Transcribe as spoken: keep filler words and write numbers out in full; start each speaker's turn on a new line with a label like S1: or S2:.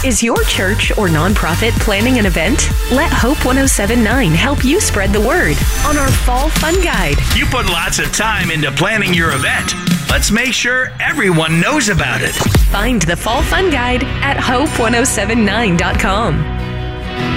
S1: Is your church or nonprofit planning an event? Let Hope one oh seven point nine help you spread the word on our Fall Fun Guide.
S2: You put lots of time into planning your event. Let's make sure everyone knows about it.
S1: Find the Fall Fun Guide at hope one oh seven nine dot com.